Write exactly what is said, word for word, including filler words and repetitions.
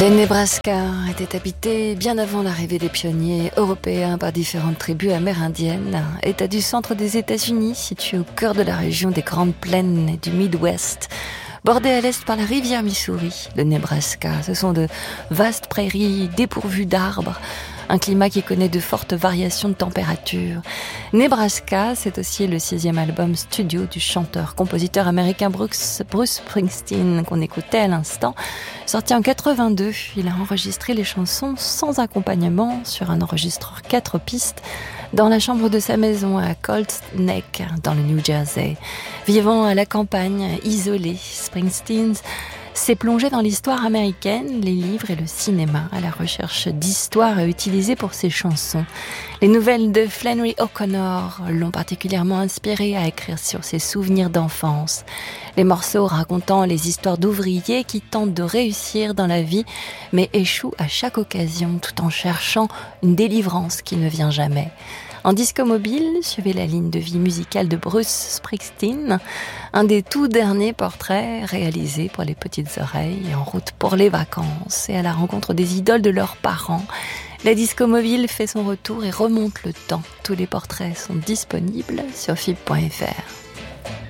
Le Nebraska était habité bien avant l'arrivée des pionniers européens par différentes tribus amérindiennes. État du centre des États-Unis, situé au cœur de la région des Grandes Plaines et du Midwest. Bordé à l'est par la rivière Missouri, le Nebraska, ce sont de vastes prairies dépourvues d'arbres. Un climat qui connaît de fortes variations de température. Nebraska, c'est aussi le sixième album studio du chanteur-compositeur américain Bruce, Bruce Springsteen qu'on écoutait à l'instant. Sorti en quatre-vingt-deux, il a enregistré les chansons sans accompagnement sur un enregistreur quatre pistes dans la chambre de sa maison à Cold Neck, dans le New Jersey. Vivant à la campagne, isolé, Springsteen s'est plongé dans l'histoire américaine, les livres et le cinéma, à la recherche d'histoires utilisées pour ses chansons. Les nouvelles de Flannery O'Connor l'ont particulièrement inspiré à écrire sur ses souvenirs d'enfance. Les morceaux racontant les histoires d'ouvriers qui tentent de réussir dans la vie, mais échouent à chaque occasion, tout en cherchant une délivrance qui ne vient jamais. En disco mobile, suivez la ligne de vie musicale de Bruce Springsteen, un des tout derniers portraits réalisés pour les petites oreilles, en route pour les vacances et à la rencontre des idoles de leurs parents. La disco mobile fait son retour et remonte le temps. Tous les portraits sont disponibles sur fib point f r.